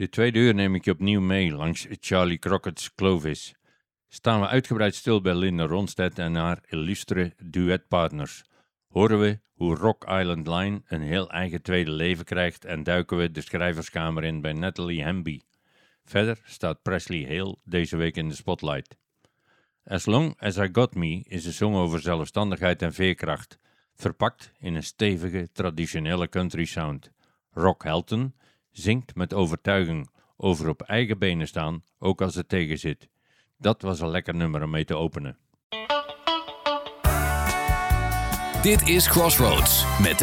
Dit tweede uur neem ik je opnieuw mee langs Charlie Crockett's Clovis. Staan we uitgebreid stil bij Linda Ronstadt en haar illustre duetpartners. Horen we hoe Rock Island Line een heel eigen tweede leven krijgt en duiken we de schrijverskamer in bij Natalie Hamby. Verder staat Presley Hale deze week in de spotlight. As Long As I Got Me is een song over zelfstandigheid en veerkracht, verpakt in een stevige traditionele country sound. Rock Helton zingt met overtuiging over op eigen benen staan, ook als het tegenzit. Dat was een lekker nummer om mee te openen. Dit is Crossroads met